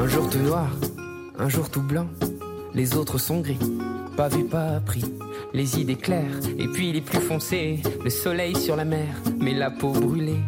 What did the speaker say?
jour tout noir, un jour tout blanc, les autres sont gris, pas vu, pas appris, les idées claires, et puis les plus foncés, le soleil sur la mer, mais la peau brûlée,